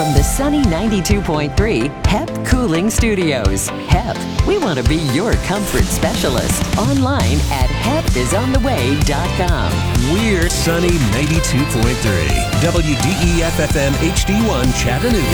from the sunny 92.3 HEP Cooling Studios. HEP, we want to be your comfort specialist. Online at hepisontheway.com. We're sunny 92.3 WDEF FM HD1 Chattanooga.